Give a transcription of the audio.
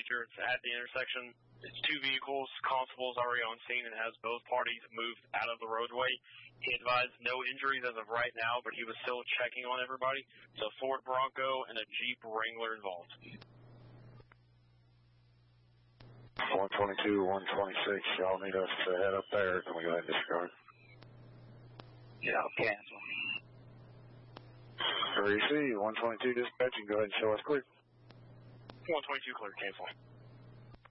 feature. It's at the intersection. It's two vehicles. Constable's already on scene and has both parties moved out of the roadway. He advised no injuries as of right now, but he was still checking on everybody. So Ford Bronco and a Jeep Wrangler involved. 122, 126, y'all need us to head up there. Can we go ahead and disregard? Yeah, I'll cancel. 3C, 122 dispatching, go ahead and show us clear. 122 clear, cancel.